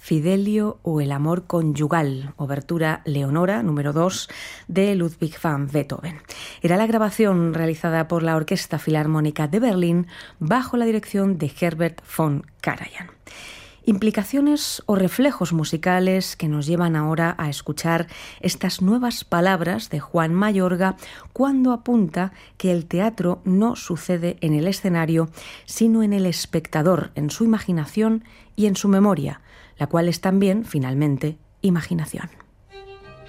Fidelio o el amor conyugal, obertura Leonora número 2 de Ludwig van Beethoven. Era la grabación realizada por la Orquesta Filarmónica de Berlín bajo la dirección de Herbert von Karajan. Implicaciones o reflejos musicales que nos llevan ahora a escuchar estas nuevas palabras de Juan Mayorga cuando apunta que el teatro no sucede en el escenario, sino en el espectador, en su imaginación y en su memoria, la cual es también, finalmente, imaginación.